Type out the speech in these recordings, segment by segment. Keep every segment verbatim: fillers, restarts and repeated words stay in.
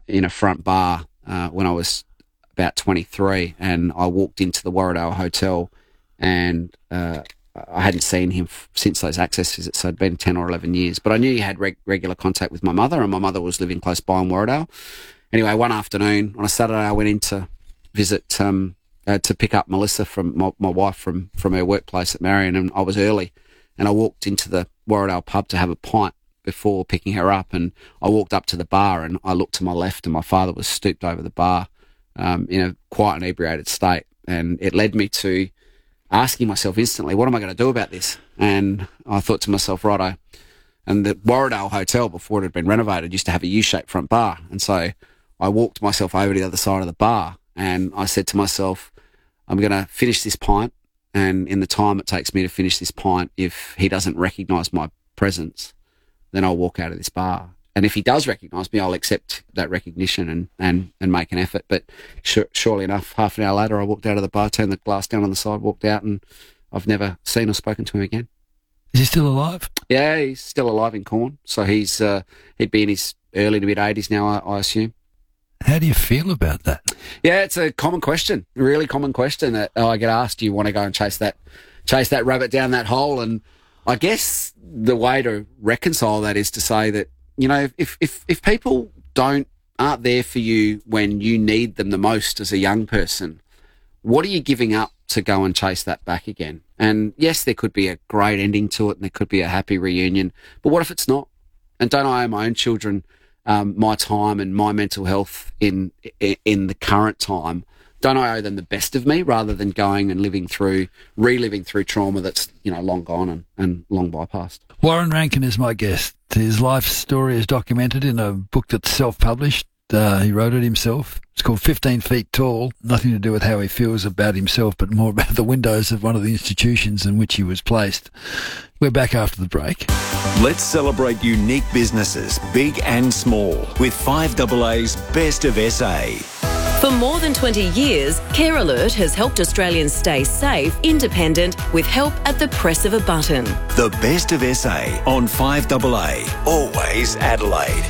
in a front bar uh, when I was about twenty-three, and I walked into the Warradale Hotel, and uh, I hadn't seen him f- since those access visits, so it'd been ten or eleven years. But I knew he had reg- regular contact with my mother, and my mother was living close by in Warradale. Anyway, one afternoon on a Saturday, I went in to visit, um, uh, to pick up Melissa, from my, my wife, from, from her workplace at Marion, and I was early, and I walked into the Warradale pub to have a pint before picking her up, and I walked up to the bar, and I looked to my left, and my father was stooped over the bar um, in a quite inebriated state, and it led me to asking myself instantly, what am I going to do about this? And I thought to myself, righto, and the Warradale Hotel, before it had been renovated, used to have a U-shaped front bar, and so I walked myself over to the other side of the bar, and I said to myself, I'm going to finish this pint, and in the time it takes me to finish this pint, if he doesn't recognise my presence, then I'll walk out of this bar. And if he does recognise me, I'll accept that recognition and, and, and make an effort. But sure, surely enough, half an hour later, I walked out of the bar, turned the glass down on the side, walked out, and I've never seen or spoken to him again. Is he still alive? Yeah, he's still alive in Corn. So he's uh, he'd be in his early to mid-eighties now, I, I assume. How do you feel about that? Yeah, it's a common question, a really common question that I get asked. Do you want to go and chase that, chase that rabbit down that hole? And I guess the way to reconcile that is to say that, you know, if if if people don't aren't there for you when you need them the most as a young person, what are you giving up to go and chase that back again? And yes, there could be a great ending to it, and there could be a happy reunion, but what if it's not? And don't I owe my own children Um, my time and my mental health in in the current time? Don't I owe them the best of me rather than going and living through, reliving through trauma that's, you know, long gone and, and long bypassed? Warren Rankin is my guest. His life story is documented in a book that's self-published. Uh, he wrote it himself. It's called fifteen feet Tall. Nothing to do with how he feels about himself, but more about the windows of one of the institutions in which he was placed. We're back after the break. Let's celebrate unique businesses, big and small, with five A A's Best of S A. For more than twenty years, Care Alert has helped Australians stay safe, independent, with help at the press of a button. The Best of S A on five A A. Always Adelaide.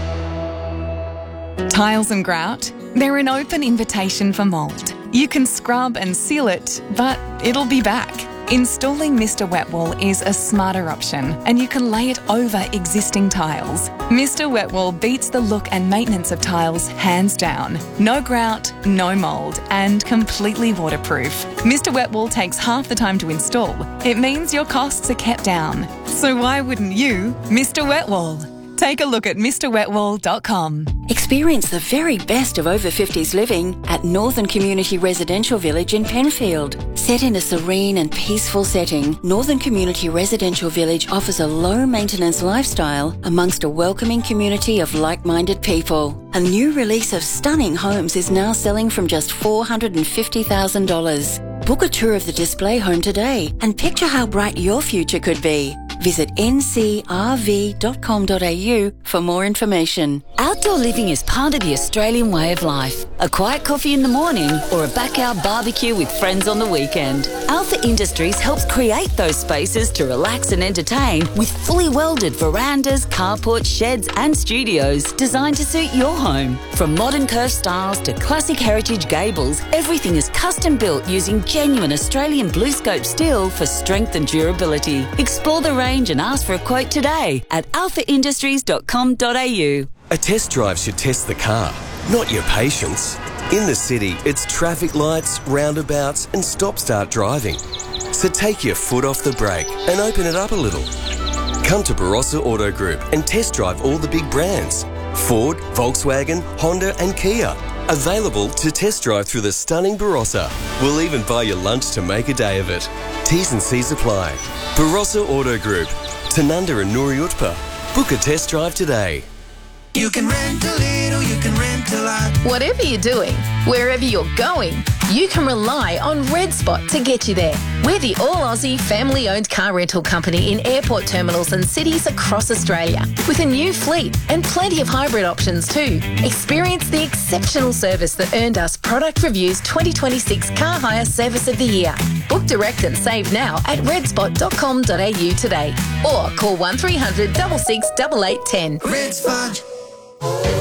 Tiles and grout, they're an open invitation for mould. You can scrub and seal it, but it'll be back. Installing Mister Wet Wall is a smarter option, and you can lay it over existing tiles. Mister Wet Wall beats the look and maintenance of tiles hands down. No grout, no mould, and completely waterproof. Mister Wet Wall takes half the time to install. It means your costs are kept down. So why wouldn't you Mister Wet Wall? Take a look at Mr Wet Wall dot com. Experience the very best of over fifties living at Northern Community Residential Village in Penfield. Set in a serene and peaceful setting, Northern Community Residential Village offers a low-maintenance lifestyle amongst a welcoming community of like-minded people. A new release of stunning homes is now selling from just four hundred fifty thousand dollars. Book a tour of the display home today and picture how bright your future could be. Visit N C R V dot com dot A U for more information. Outdoor living is part of the Australian way of life. A quiet coffee in the morning or a backyard barbecue with friends on the weekend. Alpha Industries helps create those spaces to relax and entertain with fully welded verandas, carports, sheds and studios designed to suit your home. From modern curved styles to classic heritage gables, everything is custom built using genuine Australian BlueScope steel for strength and durability. Explore the range and ask for a quote today at alpha industries dot com dot A U. A test drive should test the car, not your patience. In the city, it's traffic lights, roundabouts and stop-start driving. So take your foot off the brake and open it up a little. Come to Barossa Auto Group and test drive all the big brands. Ford, Volkswagen, Honda and Kia. Available to test drive through the stunning Barossa. We'll even buy you lunch to make a day of it. T's and C's apply. Barossa Auto Group, Tanunda and Noori Utpa. Book a test drive today. You can rent a little, you can rent a lot. Whatever you're doing, wherever you're going, you can rely on Red Spot to get you there. We're the all-Aussie family-owned car rental company in airport terminals and cities across Australia, with a new fleet and plenty of hybrid options too. Experience the exceptional service that earned us Product Review's twenty twenty-six Car Hire Service of the Year. Book direct and save now at red spot dot com dot A U today, or call one three hundred, six six, eight eight one zero. Red Spot.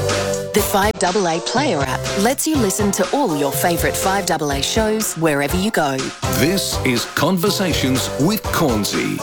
The five A A Player app lets you listen to all your favourite five A A shows wherever you go. This is Conversations with Cornsey.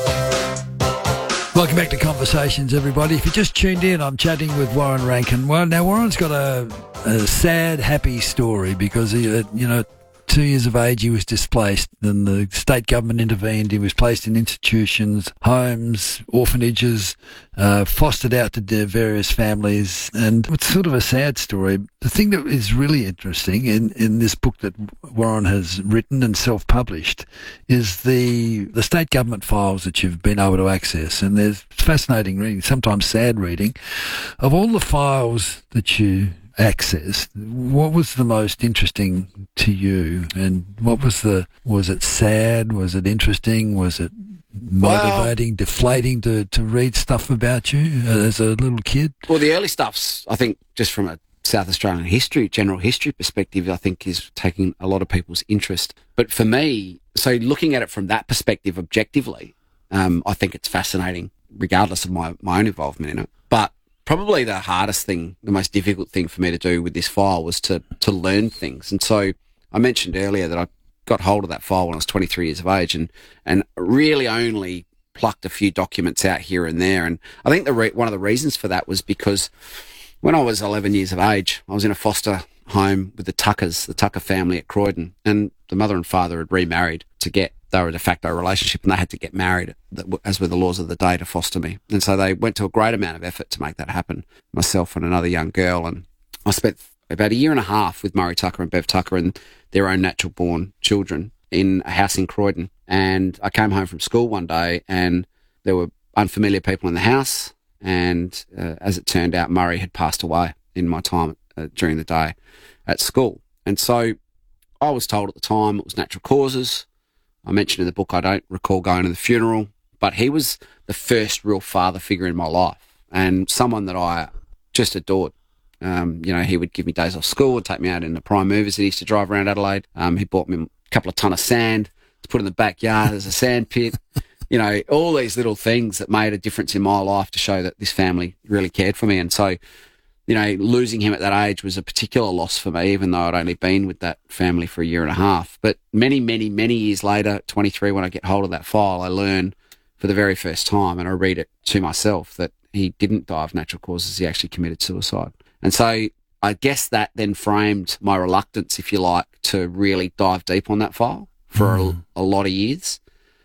Welcome back to Conversations, everybody. If you just tuned in, I'm chatting with Warren Rankin. Well, now Warren's got a, a sad, happy story because he, uh, you know, two years of age, he was displaced, and the state government intervened. He was placed in institutions, homes, orphanages, uh, fostered out to their various families, and it's sort of a sad story. The thing that is really interesting in, in this book that Warren has written and self-published is the the state government files that you've been able to access, and there's fascinating reading, sometimes sad reading, of all the files that you access. What was the most interesting to you, and what was the was it sad, was it interesting, was it motivating, well, deflating to, to read stuff about you as a little kid? Well, the early stuff's, I think, just from a South Australian history, general history perspective, I think is taking a lot of people's interest. But for me, so looking at it from that perspective objectively, um, I think it's fascinating regardless of my, my own involvement in it. But probably the hardest thing, the most difficult thing for me to do with this file was to to learn things. And so I mentioned earlier that I got hold of that file when I was twenty-three years of age and, and really only plucked a few documents out here and there. And I think the re- one of the reasons for that was because when I was eleven years of age, I was in a foster home with the Tuckers, the Tucker family at Croydon, and the mother and father had remarried to get, they were a de facto relationship and they had to get married, as were the laws of the day, to foster me. And so they went to a great amount of effort to make that happen, myself and another young girl. And I spent about a year and a half with Murray Tucker and Bev Tucker and their own natural-born children in a house in Croydon. And I came home from school one day and there were unfamiliar people in the house. And uh, as it turned out, Murray had passed away in my time uh, during the day at school. And so I was told at the time it was natural causes. I mentioned in the book I don't recall going to the funeral, but he was the first real father figure in my life and someone that I just adored. Um, you know, he would give me days off school, would take me out in the prime movers that he used to drive around Adelaide. Um, he bought me a couple of ton of sand to put in the backyard as a sand pit. You know, all these little things that made a difference in my life to show that this family really cared for me. And so, you know, losing him at that age was a particular loss for me, even though I'd only been with that family for a year and a half. But many, many, many years later, twenty-three, when I get hold of that file, I learn for the very first time, and I read it to myself, that he didn't die of natural causes. He actually committed suicide. And so I guess that then framed my reluctance, if you like, to really dive deep on that file for mm. a, a lot of years.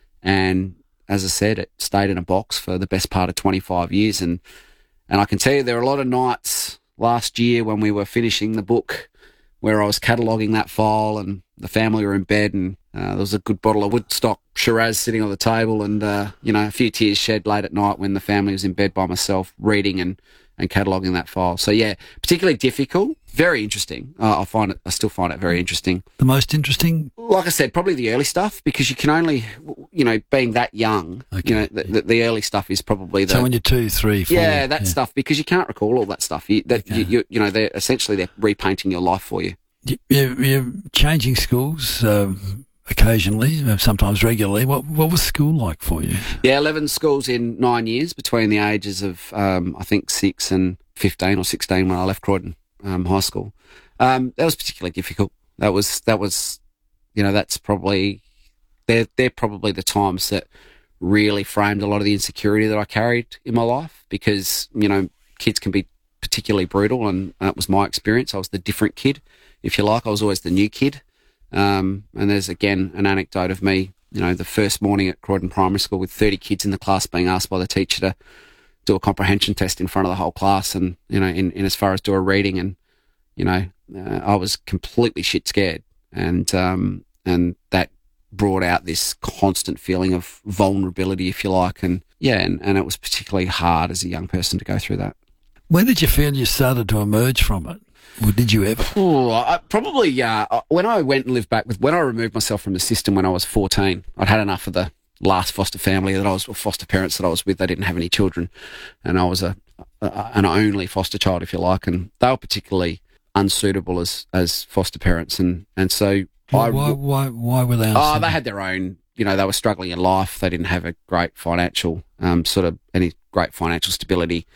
And as I said, it stayed in a box for the best part of twenty-five years. And And I can tell you there were a lot of nights last year when we were finishing the book where I was cataloguing that file and the family were in bed and uh, there was a good bottle of Woodstock Shiraz sitting on the table and, uh, you know, a few tears shed late at night when the family was in bed by myself reading and, and cataloguing that file. So, yeah, particularly difficult, very interesting. Uh, I find it, I still find it very interesting. The most interesting? Like I said, probably the early stuff, because you can only, you know, being that young, okay. you know, the, the, the early stuff is probably the... So when you're two, three, four... Yeah, that yeah. stuff, because you can't recall all that stuff. You, that, okay. you, you, you know, they're essentially they're repainting your life for you. You're, you're changing schools um, occasionally, sometimes regularly. What what was school like for you? Yeah, eleven schools in nine years between the ages of, um, I think, six and fifteen or sixteen when I left Croydon um, High School. Um, that was particularly difficult. That was, that was, you know, that's probably, they're, they're probably the times that really framed a lot of the insecurity that I carried in my life, because, you know, kids can be particularly brutal, and that was my experience. I was the different kid, if you like. I was always the new kid. Um, and there's, again, an anecdote of me, you know, the first morning at Croydon Primary School with thirty kids in the class being asked by the teacher to do a comprehension test in front of the whole class, and, you know, in, in as far as do a reading, and, you know, uh, I was completely shit scared. And, um, and that brought out this constant feeling of vulnerability, if you like. And, yeah, and, and it was particularly hard as a young person to go through that. When did you feel you started to emerge from it? Or did you ever? Oh, I, probably uh, when I went and lived back with, when I removed myself from the system when I was fourteen, I'd had enough of the last foster family that I was, or foster parents that I was with. They didn't have any children, and I was a, a an only foster child, if you like, and they were particularly unsuitable as, as foster parents, and and so why I, why why why were they? Unsuitable? Oh, they had their own. You know, they were struggling in life. They didn't have a great financial um, sort of any great financial stability.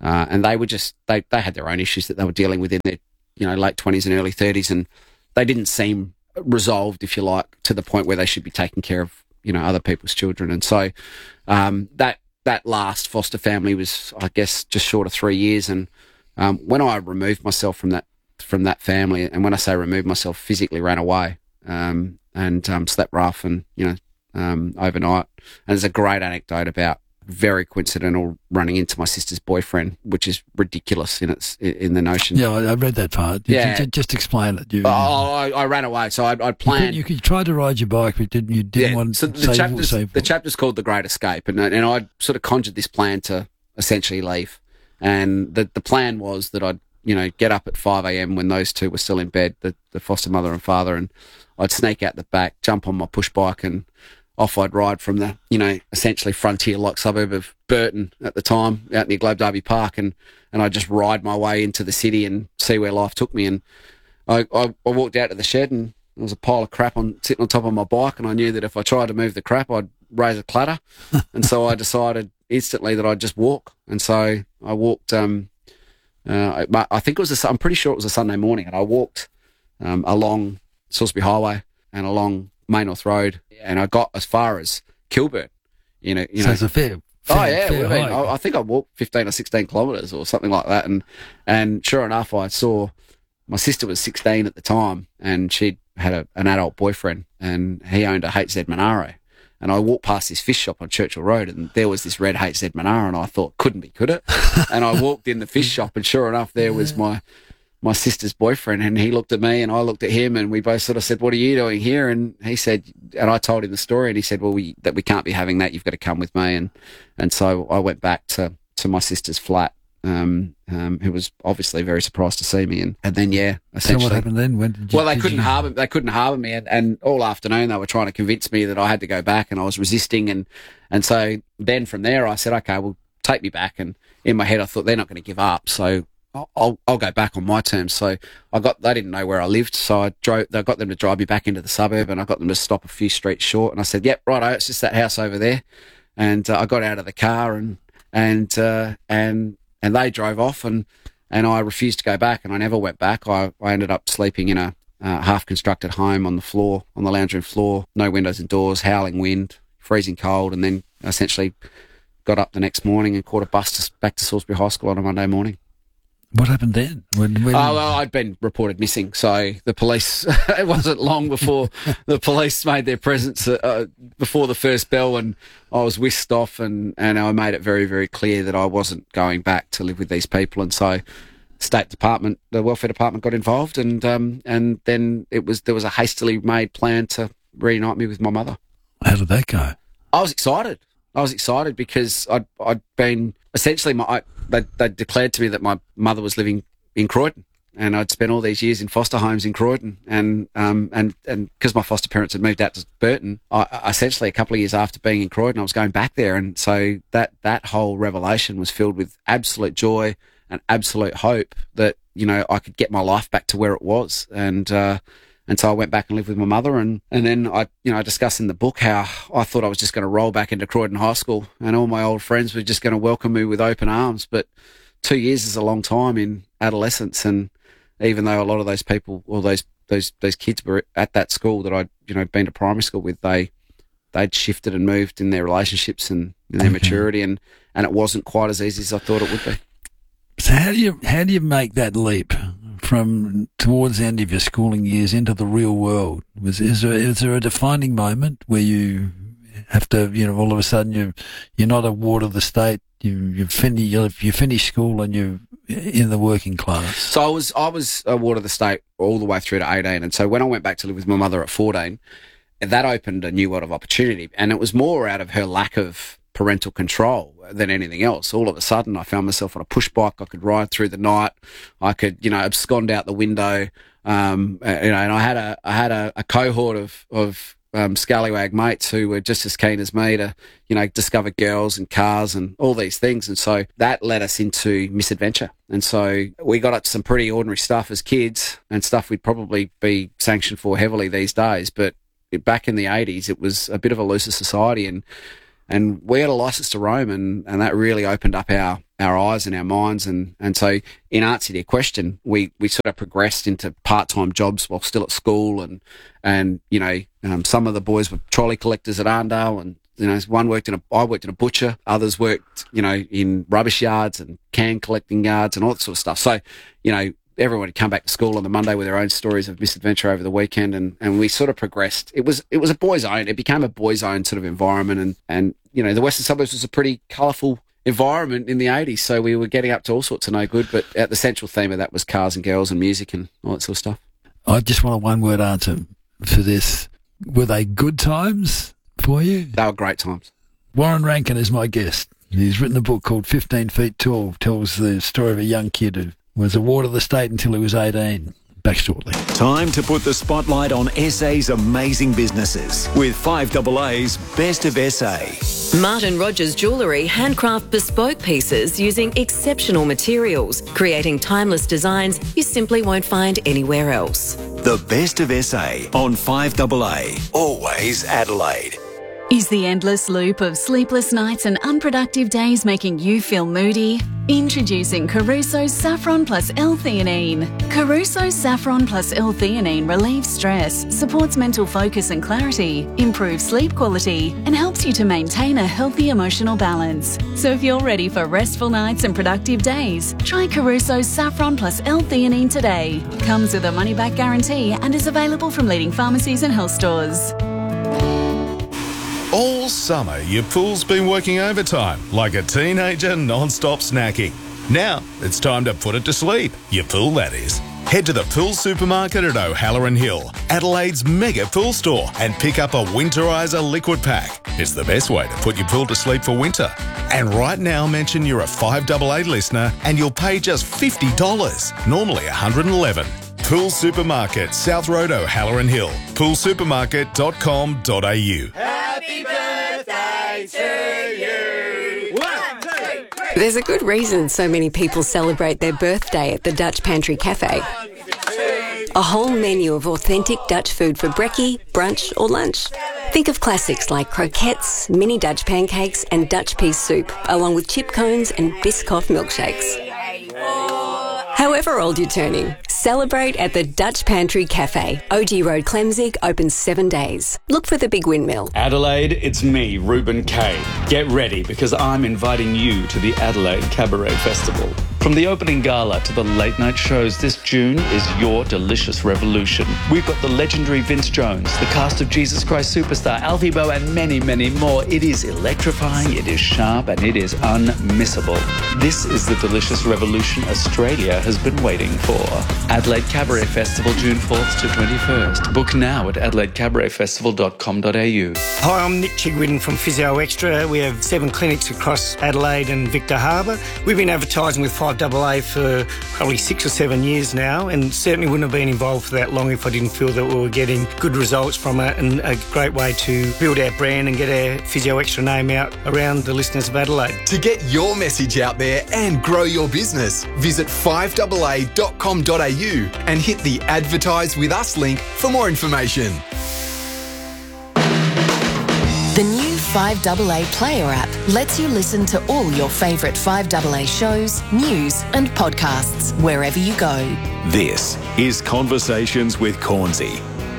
Uh, and they were just, they, they had their own issues that they were dealing with in their, you know, late twenties and early thirties. And they didn't seem resolved, if you like, to the point where they should be taking care of, you know, other people's children. And so um, that that last foster family was, I guess, just short of three years. And um, when I removed myself from that from that family, and when I say removed myself, physically ran away um, and um, slept rough and, you know, um, overnight. And there's a great anecdote about very coincidental running into my sister's boyfriend, which is ridiculous in its in the notion. Yeah, I read that part. You, yeah, you, just explain it. You, oh, I, I ran away, so I, I planned. You, could, you could try to ride your bike, but didn't you? Didn't yeah, want so to the save, chapter's, save the chapter's called The Great Escape, and and I sort of conjured this plan to essentially leave. And the the plan was that I'd you know get up at five a.m. when those two were still in bed, the the foster mother and father, and I'd sneak out the back, jump on my push bike, and off I'd ride from the, you know, essentially frontier-like suburb of Burton at the time, out near Globe Derby Park, and, and I'd just ride my way into the city and see where life took me. And I, I, I walked out to the shed, and there was a pile of crap on sitting on top of my bike, and I knew that if I tried to move the crap, I'd raise a clatter. And so I decided instantly that I'd just walk. And so I walked, um, uh, I, I think it was, a, I'm pretty sure it was a Sunday morning, and I walked um, along Salisbury Highway and along Main North Road, and I got as far as Kilburn. You know, you so know. it's a fair, fair oh yeah, fair I, mean, I, I think I walked fifteen or sixteen kilometres or something like that, and and sure enough, I saw my sister was sixteen at the time, and she'd had a, an adult boyfriend, and he owned a H Z Monaro. And I walked past this fish shop on Churchill Road, and there was this red H Z Monaro, and I thought, couldn't be, could it? And I walked in the fish shop, and sure enough, there was my my sister's boyfriend, and he looked at me and I looked at him, and we both sort of said, what are you doing here? And he said, and I told him the story, and he said, well, we, that we can't be having that. You've got to come with me. And, and so I went back to, to my sister's flat, um, um, who was obviously very surprised to see me. And, and then, yeah, essentially. So what happened then? When did you, well, they did couldn't you... harbour, they couldn't harbour me. And, and all afternoon they were trying to convince me that I had to go back, and I was resisting. And, and so then from there I said, okay, well, take me back. And in my head I thought, they're not going to give up. So I'll I'll go back on my terms. So I got they didn't know where I lived, so I drove. I got them to drive me back into the suburb, and I got them to stop a few streets short. And I said, "Yep, righto, it's just that house over there." And uh, I got out of the car, and and uh, and and they drove off, and and I refused to go back, and I never went back. I, I ended up sleeping in a uh, half-constructed home on the floor, on the lounge room floor, no windows and doors, howling wind, freezing cold, and then essentially got up the next morning and caught a bus to, back to Salisbury High School on a Monday morning. What happened then? When, when... Oh, well, I'd been reported missing, so the police, it wasn't long before the police made their presence uh, before the first bell, and I was whisked off, and, and I made it very, very clear that I wasn't going back to live with these people. And so State Department, the Welfare Department got involved, and um, and then it was there was a hastily made plan to reunite me with my mother. How did that go? I was excited. I was excited because I'd, I'd been, essentially, my, I, they, they declared to me that my mother was living in Croydon, and I'd spent all these years in foster homes in Croydon, and um and and because my foster parents had moved out to Burton, I, I essentially a couple of years after being in Croydon, I was going back there, and so that, that whole revelation was filled with absolute joy and absolute hope that, you know, I could get my life back to where it was, and uh And so I went back and lived with my mother, and, and then I, you know, I discussed in the book how I thought I was just going to roll back into Croydon High School, and all my old friends were just going to welcome me with open arms. But two years is a long time in adolescence, and even though a lot of those people, or those those those kids were at that school that I'd, you know, been to primary school with, they they'd shifted and moved in their relationships and in their okay. maturity, and, and it wasn't quite as easy as I thought it would be. So how do you how do you make that leap from towards the end of your schooling years into the real world? Was is there is there a defining moment where you have to, you know, all of a sudden you you're not a ward of the state, you you finish you you finish school and you're in the working class? So I was I was a ward of the state all the way through to eighteen, and so when I went back to live with my mother at fourteen, that opened a new world of opportunity, and it was more out of her lack of parental control than anything else. All of a sudden I found myself on a push bike. I could ride through the night. I could, you know, abscond out the window. Um, you know, and I had a, I had a, a cohort of, of, um, scallywag mates who were just as keen as me to, you know, discover girls and cars and all these things. And so that led us into misadventure. And so we got up to some pretty ordinary stuff as kids, and stuff we'd probably be sanctioned for heavily these days. But back in the eighties, it was a bit of a looser society, and and we had a license to roam, and, and that really opened up our, our eyes and our minds. And, and so in answer to your question, we, we sort of progressed into part-time jobs while still at school. And, and you know, um, some of the boys were trolley collectors at Arndale, and, you know, one worked in a, I worked in a butcher, others worked, you know, in rubbish yards and can collecting yards and all that sort of stuff. So, you know, everyone would come back to school on the Monday with their own stories of misadventure over the weekend, and, and we sort of progressed. It was it was a boys' own. It became a boys' own sort of environment, and, and you know, the Western Suburbs was a pretty colourful environment in the eighties, so we were getting up to all sorts of no good, but uh, the central theme of that was cars and girls and music and all that sort of stuff. I just want a one-word answer for this. Were they good times for you? They were great times. Warren Rankin is my guest. He's written a book called fifteen feet Tall, tells the story of a young kid who was a ward of the state until he was eighteen. Back shortly. Time to put the spotlight on S A's amazing businesses with five A A's Best of S A. Martin Rogers Jewellery handcraft bespoke pieces using exceptional materials, creating timeless designs you simply won't find anywhere else. The Best of S A on five A A. Always Adelaide. Is the endless loop of sleepless nights and unproductive days making you feel moody? Introducing Caruso's Saffron Plus L-Theanine. Caruso's Saffron Plus L-Theanine relieves stress, supports mental focus and clarity, improves sleep quality, and helps you to maintain a healthy emotional balance. So if you're ready for restful nights and productive days, try Caruso's Saffron Plus L-Theanine today. Comes with a money-back guarantee and is available from leading pharmacies and health stores. All summer, your pool's been working overtime, like a teenager non-stop snacking. Now, it's time to put it to sleep. Your pool, that is. Head to the Pool Supermarket at O'Halloran Hill, Adelaide's mega pool store, and pick up a Winterizer liquid pack. It's the best way to put your pool to sleep for winter. And right now, mention you're a five A A listener and you'll pay just fifty dollars, normally one hundred eleven dollars. Pool Supermarket, South Road, O'Halloran Hill. pool supermarket dot com dot a u. Happy birthday to you! One, two, three! There's a good reason so many people celebrate their birthday at the Dutch Pantry Cafe. A whole menu of authentic Dutch food for brekkie, brunch or lunch. Think of classics like croquettes, mini Dutch pancakes and Dutch pea soup, along with chip cones and Biscoff milkshakes. However old you're turning, celebrate at the Dutch Pantry Cafe. O G Road, Clemzig, open seven days. Look for the Big Windmill. Adelaide, it's me, Ruben Kay. Get ready because I'm inviting you to the Adelaide Cabaret Festival. From the opening gala to the late night shows, this June is your delicious revolution. We've got the legendary Vince Jones, the cast of Jesus Christ Superstar, Alfie Boe, and many, many more. It is electrifying, it is sharp, and it is unmissable. This is the delicious revolution Australia has been waiting for. Adelaide Cabaret Festival, June fourth to twenty-first. Book now at adelaide cabaret festival dot com dot a u. Hi, I'm Nick Chigwin from Physio Extra. We have seven clinics across Adelaide and Victor Harbour. We've been advertising with five A A for probably six or seven years now, and certainly wouldn't have been involved for that long if I didn't feel that we were getting good results from it, and a great way to build our brand and get our Physio Extra name out around the listeners of Adelaide. To get your message out there and grow your business, visit five A A dot com dot a u and hit the Advertise With Us link for more information. The new five A A Player app lets you listen to all your favourite five A A shows, news and podcasts wherever you go. This is Conversations with Cornsey.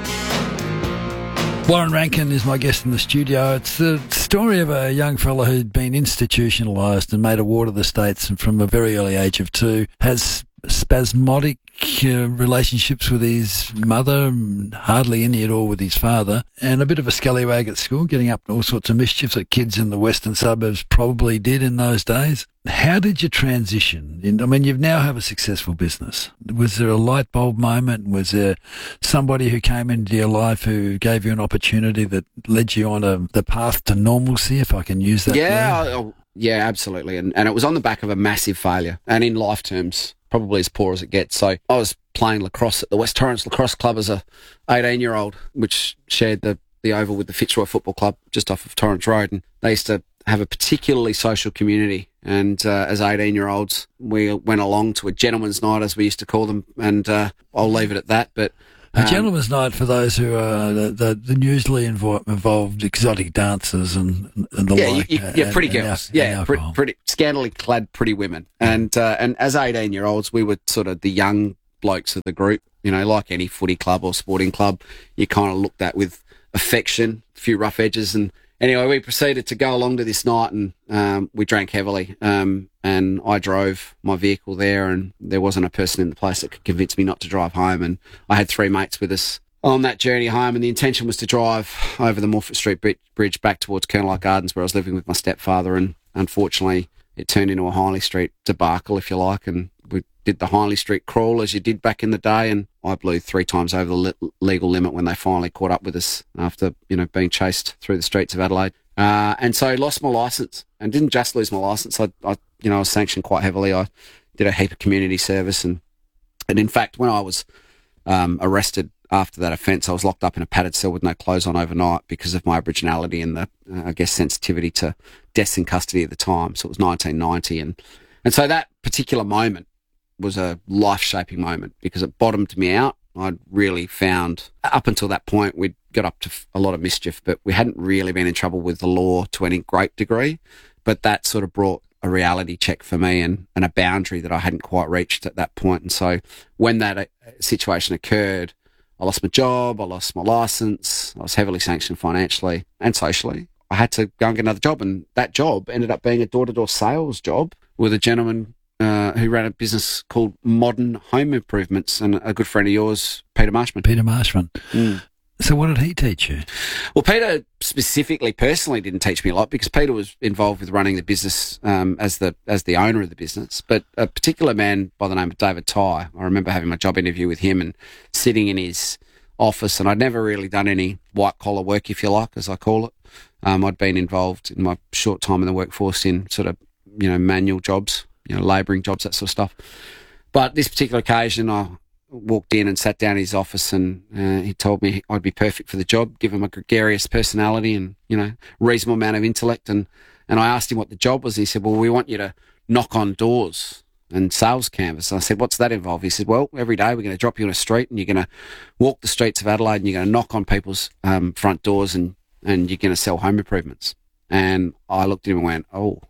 Warren Rankin is my guest in the studio. It's the story of a young fella who'd been institutionalised and made a ward of the states, and from a very early age of two has spasmodic uh, relationships with his mother, hardly any at all with his father, and a bit of a scallywag at school, getting up to all sorts of mischief that kids in the western suburbs probably did in those days. How did you transition? I mean, you now have a successful business. Was there a light bulb moment? Was there somebody who came into your life who gave you an opportunity that led you on a, the path to normalcy, if I can use that Yeah, word? yeah, absolutely. And, and it was on the back of a massive failure, and in life terms, probably as poor as it gets. So I was playing lacrosse at the West Torrens Lacrosse Club as a eighteen-year-old, which shared the, the oval with the Fitzroy Football Club just off of Torrens Road. And they used to have a particularly social community. And uh, as eighteen-year-olds, we went along to a gentleman's night, as we used to call them, and uh, I'll leave it at that. But A Um, gentleman's night for those who are the, the, the usually invo- involved exotic dancers and, and the yeah, like. you, you, uh, yeah, and- pretty and girls. al- and yeah, pretty, alcohol. pretty scantily clad, pretty women. And uh, and as eighteen year olds, we were sort of the young blokes of the group. You know, like any footy club or sporting club, you kind of looked at with affection, a few rough edges. And anyway, we proceeded to go along to this night, and um, we drank heavily. Um, and I drove my vehicle there, and there wasn't a person in the place that could convince me not to drive home. And I had three mates with us on that journey home, and the intention was to drive over the Morford Street Bri- Bridge back towards Colonel Gardens, where I was living with my stepfather. And unfortunately, it turned into a Hindley Street debacle, if you like, and we did the Hindley Street crawl as you did back in the day, and I blew three times over the le- legal limit when they finally caught up with us after, you know, being chased through the streets of Adelaide. Uh, and so lost my licence, and didn't just lose my licence. I, I, you know, I was sanctioned quite heavily. I did a heap of community service, and and in fact, when I was um, arrested after that offence, I was locked up in a padded cell with no clothes on overnight because of my Aboriginality and the, uh, I guess, sensitivity to deaths in custody at the time. So it was nineteen ninety, and and so that particular moment was a life-shaping moment because it bottomed me out. I'd really found, up until that point, we'd got up to a lot of mischief, but we hadn't really been in trouble with the law to any great degree. But that sort of brought a reality check for me and, and a boundary that I hadn't quite reached at that point. And so when that uh, situation occurred, I lost my job, I lost my licence, I was heavily sanctioned financially and socially. I had to go and get another job, and that job ended up being a door-to-door sales job with a gentleman uh, who ran a business called Modern Home Improvements, and a good friend of yours, Peter Marshman. Peter Marshman. Mm. So what did he teach you? Well, Peter specifically, personally, didn't teach me a lot because Peter was involved with running the business um, as the as the owner of the business. But a particular man by the name of David Tye, I remember having my job interview with him and sitting in his office, and I'd never really done any white-collar work, if you like, as I call it. Um, I'd been involved in my short time in the workforce in sort of, you know, manual jobs, you know, labouring jobs, that sort of stuff. But this particular occasion, I walked in and sat down in his office, and uh, he told me I'd be perfect for the job, given my gregarious personality and, you know, reasonable amount of intellect. And, and I asked him what the job was. He said, well, we want you to knock on doors and sales canvas. And I said, what's that involve? He said, well, every day we're going to drop you on a street and you're going to walk the streets of Adelaide and you're going to knock on people's um, front doors and, and you're going to sell home improvements. And I looked at him and went, oh.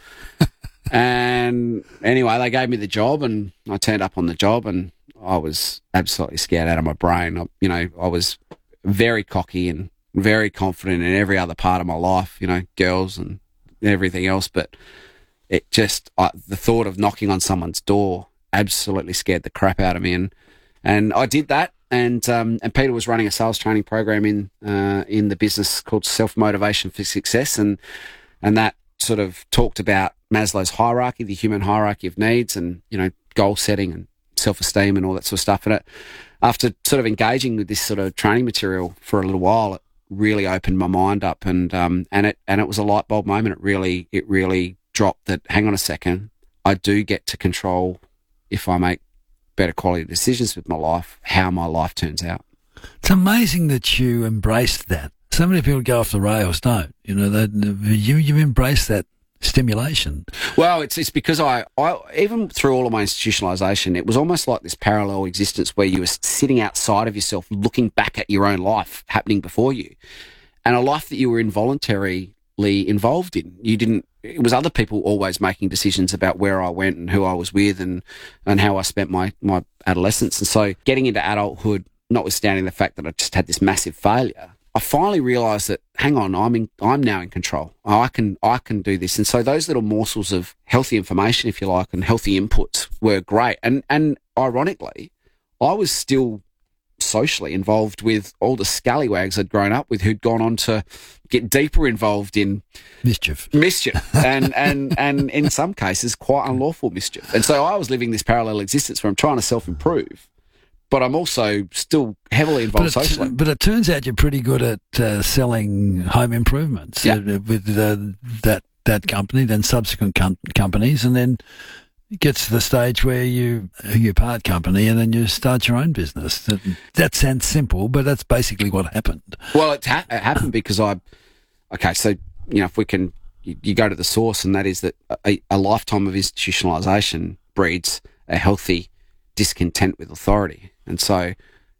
And anyway, they gave me the job, and I turned up on the job, and I was absolutely scared out of my brain. I, you know, I was very cocky and very confident in every other part of my life, you know, girls and everything else. But it just, I, the thought of knocking on someone's door absolutely scared the crap out of me. And, and I did that. And, um, and Peter was running a sales training program in, uh, in the business called Self-Motivation for Success. And, and that sort of talked about Maslow's hierarchy, the human hierarchy of needs, and, you know, goal setting and self-esteem and all that sort of stuff. And it, after sort of engaging with this sort of training material for a little while, it really opened my mind up, and um, and it and it was a light bulb moment. It really it really dropped that, hang on a second, I do get to control, if I make better quality decisions with my life, how my life turns out. It's amazing that you embraced that. So many people go off the rails, don't you? Know, that you you embrace that stimulation. Well, it's it's because I, I even through all of my institutionalisation, it was almost like this parallel existence where you were sitting outside of yourself, looking back at your own life happening before you, and a life that you were involuntarily involved in. You didn't. It was other people always making decisions about where I went and who I was with and and how I spent my my adolescence. And so, getting into adulthood, notwithstanding the fact that I just had this massive failure, I finally realised that, hang on, I'm in, I'm now in control. I can, I can do this. And so those little morsels of healthy information, if you like, and healthy inputs were great. And, and ironically, I was still socially involved with all the scallywags I'd grown up with who'd gone on to get deeper involved in mischief, mischief, and, and, and in some cases, quite unlawful mischief. And so I was living this parallel existence where I'm trying to self-improve, but I'm also still heavily involved but it, socially. But it turns out you're pretty good at uh, selling home improvements yeah. uh, with uh, that that company, then subsequent com- companies, and then it gets to the stage where you you part company and then you start your own business. That, that sounds simple, but that's basically what happened. Well, it, ha- it happened because I, okay, so, you know, if we can, you, you go to the source, and that is that a, a lifetime of institutionalisation breeds a healthy discontent with authority. And so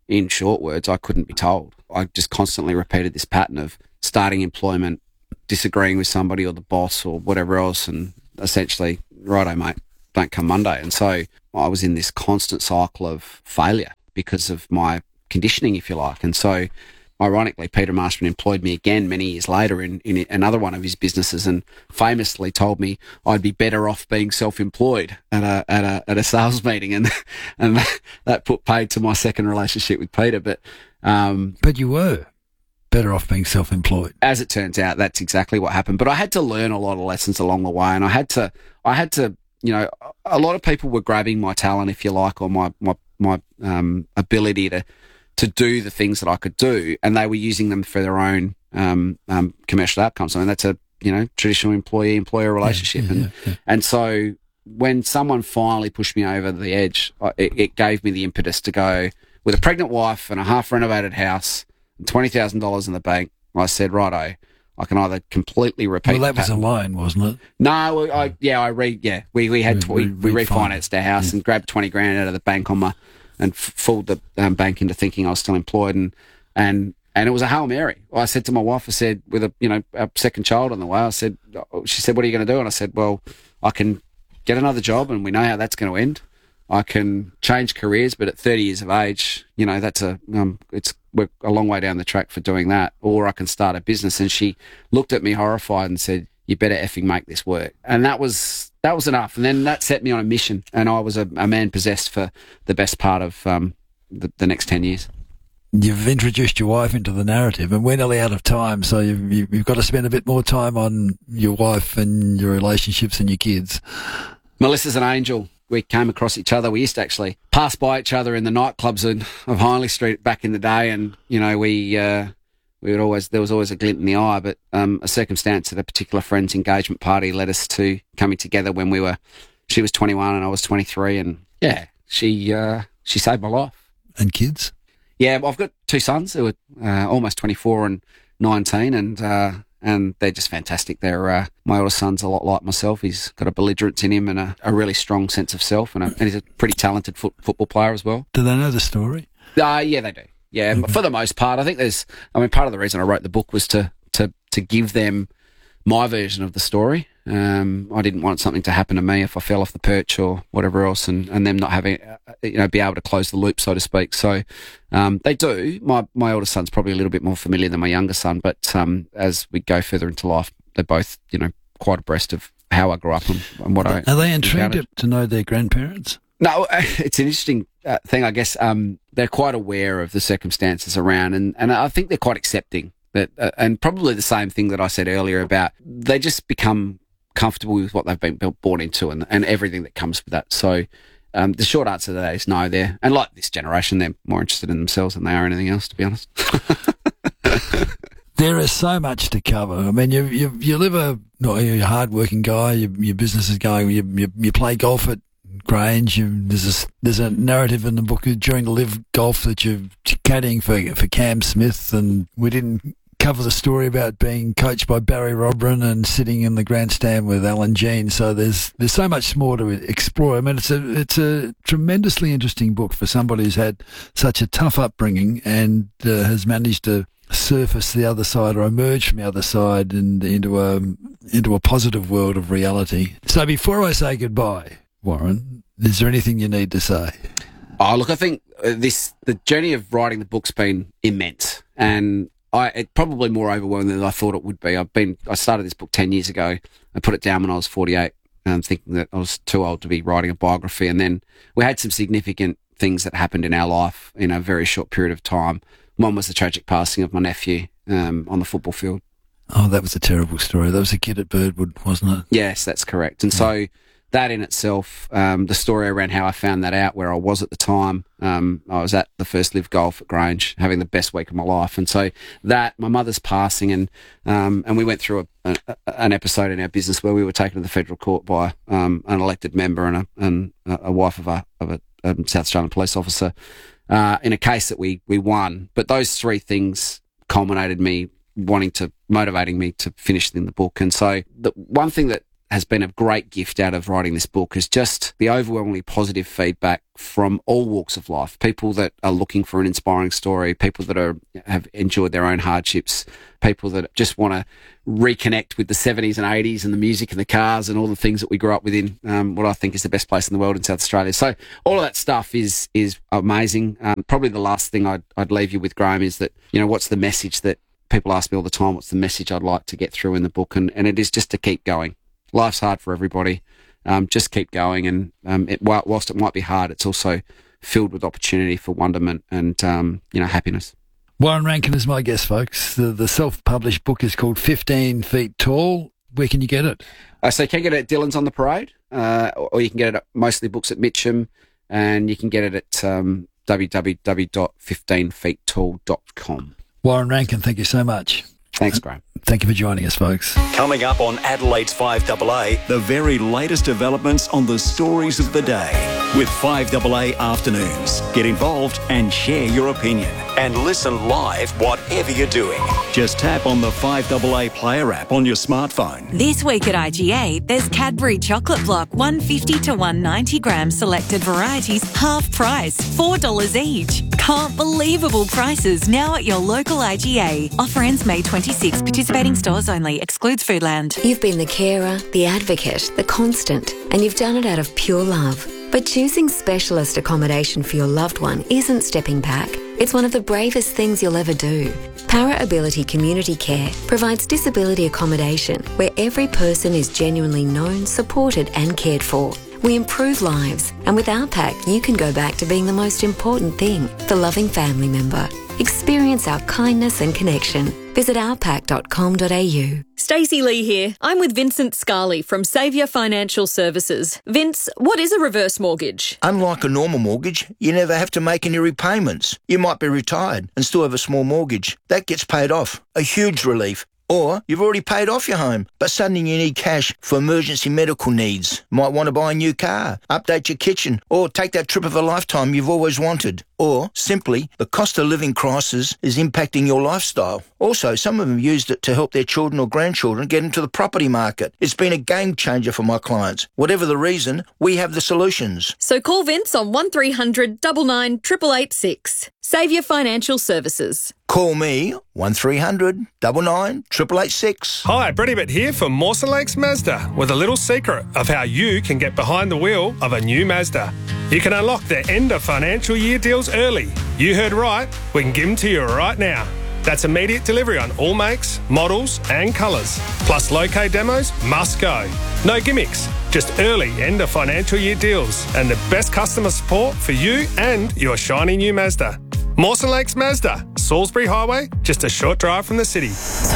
in short words, I couldn't be told. I just constantly repeated this pattern of starting employment, disagreeing with somebody or the boss or whatever else, and essentially, righto, mate, don't come Monday. And so I was in this constant cycle of failure because of my conditioning, if you like. And so, ironically, Peter Masterman employed me again many years later in, in another one of his businesses, and famously told me I'd be better off being self-employed at a at a at a sales meeting, and and that put paid to my second relationship with Peter. But um, but you were better off being self-employed. As it turns out, that's exactly what happened. But I had to learn a lot of lessons along the way, and I had to I had to you know a lot of people were grabbing my talent, if you like, or my my my um, ability to. to do the things that I could do, and they were using them for their own um, um, commercial outcomes. I mean, that's a, you know, traditional employee-employer relationship. Yeah, yeah, and yeah. and so when someone finally pushed me over the edge, it, it gave me the impetus to go, with a pregnant wife and a half-renovated house and twenty thousand dollars in the bank, I said, righto, I can either completely repeat. Well, that was a loan, wasn't it? No, I, yeah, I re, yeah, we, we had, we, we, we refinanced our house yeah. and grabbed twenty grand out of the bank on my, and f- fooled the um, bank into thinking I was still employed, and and and it was a Hail Mary. I said to my wife, I said, with a you know a second child on the way, I said, she said, what are you going to do? And I said, well, I can get another job, and we know how that's going to end. I can change careers, but at thirty years of age, you know, that's a um, it's we're a long way down the track for doing that. Or I can start a business. And she looked at me horrified and said, you better effing make this work. And that was. That was enough. And then that set me on a mission, and I was a, a man possessed for the best part of um, the, the next ten years. You've introduced your wife into the narrative, and we're nearly out of time, so you've, you've got to spend a bit more time on your wife and your relationships and your kids. Melissa's an angel. We came across each other. We used to actually pass by each other in the nightclubs of, of Hindley Street back in the day, and, you know, we... Uh, We would always there was always a glint in the eye, but um, a circumstance at a particular friend's engagement party led us to coming together when we were. She was twenty-one and I was twenty-three, and yeah, she uh, she saved my life. And kids? Yeah, I've got two sons who are uh, almost twenty-four and nineteen, and uh, and they're just fantastic. They're uh, my oldest son's a lot like myself. He's got a belligerence in him and a, a really strong sense of self, and, a, and he's a pretty talented foot, football player as well. Do they know the story? Uh, yeah, they do. Yeah, okay. For the most part. I think there's, I mean, part of the reason I wrote the book was to, to, to give them my version of the story. Um, I didn't want something to happen to me if I fell off the perch or whatever else, and, and them not having, you know, be able to close the loop, so to speak. So um, they do. My my oldest son's probably a little bit more familiar than my younger son, but um, as we go further into life, they're both, you know, quite abreast of how I grew up and, and what I... Are they intrigued to know their grandparents? No, it's an interesting uh, thing, I guess. Um, they're quite aware of the circumstances around, and, and I think they're quite accepting. That, uh, and probably the same thing that I said earlier about they just become comfortable with what they've been built, born into, and, and everything that comes with that. So um, the short answer to that is no. They're, and like this generation, they're more interested in themselves than they are anything else, to be honest. There is so much to cover. I mean, you you, you live a you're a hard-working guy. You, your business is going. You, you you play golf at Grange. You, there's a there's a narrative in the book during the Live Golf that you're caddying for for Cam Smith, and we didn't cover the story about being coached by Barry Robran and sitting in the grandstand with Alan Jean. So there's there's so much more to explore. I mean, it's a it's a tremendously interesting book for somebody who's had such a tough upbringing and uh, has managed to surface the other side or emerge from the other side and into a into a positive world of reality. So before I say goodbye, Warren, is there anything you need to say? Oh, look, I think this the journey of writing the book's been immense, and I it probably more overwhelming than I thought it would be. I've been I started this book ten years ago. I put it down when I was forty-eight, um, thinking that I was too old to be writing a biography, and then we had some significant things that happened in our life in a very short period of time. One was the tragic passing of my nephew um, on the football field. Oh, that was a terrible story. That was a kid at Birdwood, wasn't it? Yes, that's correct. And yeah. so that in itself, um, the story around how I found that out, where I was at the time, um, I was at the first Live Golf at Grange, having the best week of my life. And so that, my mother's passing, and um, and we went through a, a, an episode in our business where we were taken to the federal court by um, an elected member and a, and a wife of a, of a um, South Australian police officer. Uh, in a case that we, we won. But those three things culminated me wanting to, motivating me to finish in the book. And so the one thing that has been a great gift out of writing this book is just the overwhelmingly positive feedback from all walks of life. People that are looking for an inspiring story, people that are have enjoyed their own hardships, people that just want to reconnect with the seventies and eighties and the music and the cars and all the things that we grew up with in um, what I think is the best place in the world in South Australia. So all of that stuff is is amazing. Um, probably the last thing I'd, I'd leave you with, Graham, is that, you know, what's the message that people ask me all the time, what's the message I'd like to get through in the book? And, and it is just to keep going. Life's hard for everybody. Um, just keep going. And um, it, whilst it might be hard, it's also filled with opportunity for wonderment and, um, you know, happiness. Warren Rankin is my guest, folks. The, the self-published book is called fifteen feet Tall. Where can you get it? Uh, so you can get it at Dylan's on the Parade, uh, or you can get it at Mostly Books at Mitcham, and you can get it at um, w w w dot fifteen feet tall dot com. Warren Rankin, thank you so much. Thanks, Graham. Thank you for joining us, folks. Coming up on Adelaide's five A A, the very latest developments on the stories of the day with five A A Afternoons. Get involved and share your opinion. And listen live whatever you're doing. Just tap on the five A A Player app on your smartphone. This week at I G A, there's Cadbury Chocolate Block one fifty to one ninety gram selected varieties, half price, four dollars each. Can't believable prices now at your local I G A. Offer ends May twenty-sixth. Participating stores only. Excludes Foodland. You've been the carer, the advocate, the constant, and you've done it out of pure love. But choosing specialist accommodation for your loved one isn't stepping back. It's one of the bravest things you'll ever do. Para Ability Community Care provides disability accommodation where every person is genuinely known, supported and cared for. We improve lives, and with our pack, you can go back to being the most important thing, the loving family member. Experience our kindness and connection. Visit our pack dot com dot a u. Stacey Lee here. I'm with Vincent Scarley from Saviour Financial Services. Vince, what is a reverse mortgage? Unlike a normal mortgage, you never have to make any repayments. You might be retired and still have a small mortgage. That gets paid off. A huge relief. Or you've already paid off your home, but suddenly you need cash for emergency medical needs. Might want to buy a new car, update your kitchen, or take that trip of a lifetime you've always wanted. Or, simply, the cost of living crisis is impacting your lifestyle. Also, some of them used it to help their children or grandchildren get into the property market. It's been a game changer for my clients. Whatever the reason, we have the solutions. So call Vince on one three hundred nine nine eight eight eight six. Saviour Financial Services. Call me, one three hundred nine nine eight eight eight six. Hi, Brady Bitt here from Mawson Lakes Mazda with a little secret of how you can get behind the wheel of a new Mazda. You can unlock their end of financial year deals early. You heard right, we can give them to you right now. That's immediate delivery on all makes, models and colours. Plus low-K demos must go. No gimmicks, just early end of financial year deals and the best customer support for you and your shiny new Mazda. Mawson Lakes Mazda, Salisbury Highway, just a short drive from the city.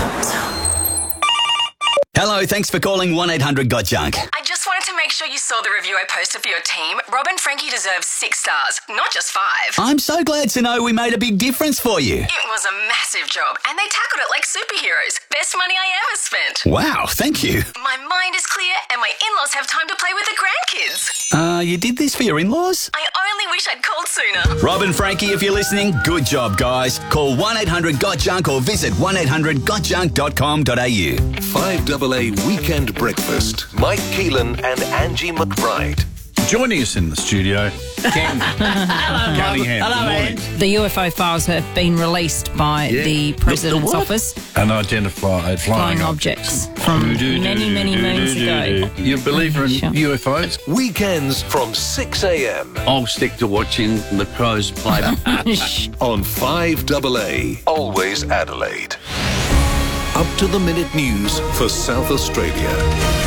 Hello, thanks for calling one eight hundred got junk. I just wanted to make sure you saw the review I posted for your team. Rob and Frankie deserve six stars, not just five. I'm so glad to know we made a big difference for you. It was a massive job, and they tackled it like superheroes. Best money I ever spent. Wow, thank you. My mind is clear, and my in-laws have time to play with the grandkids. Uh, you did this for your in-laws? I only wish I'd called sooner. Rob and Frankie, if you're listening, good job, guys. Call one eight hundred got junk or visit one eight hundred got junk dot com dot a u. five A A Weekend Breakfast. Mike Keelan and Angie McBride. Joining us in the studio, Ken Cunningham. Hello, man. The U F O files have been released by Yeah. the President's The what? Office. Unidentified flying, Flying objects from many, many moons ago. You a believer in U F Os? Weekends from six a m. I'll stick to watching the pros play. On five A A. Always Adelaide. Up to the minute news for South Australia.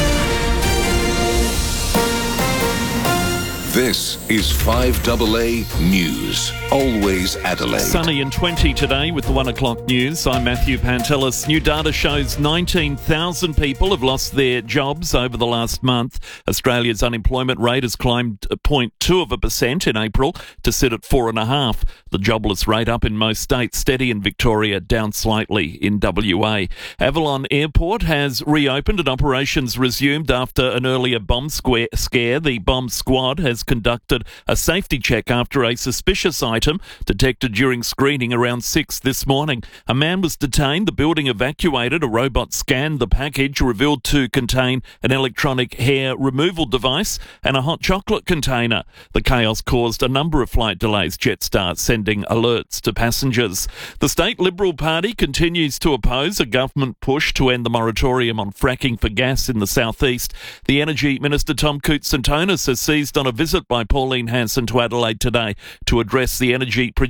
This is five A A News. Always Adelaide. Sunny and twenty today with the one o'clock news. I'm Matthew Pantelis. New data shows nineteen thousand people have lost their jobs over the last month. Australia's unemployment rate has climbed zero point two of a percent in April to sit at four and a half. The jobless rate up in most states, steady in Victoria, down slightly in W A. Avalon Airport has reopened and operations resumed after an earlier bomb square scare. The bomb squad has conducted a safety check after a suspicious item item detected during screening around six this morning. A man was detained, the building evacuated, a robot scanned the package revealed to contain an electronic hair removal device and a hot chocolate container. The chaos caused a number of flight delays, Jetstar sending alerts to passengers. The State Liberal Party continues to oppose a government push to end the moratorium on fracking for gas in the southeast. The Energy Minister Tom Koutsantonis has seized on a visit by Pauline Hanson to Adelaide today to address the energy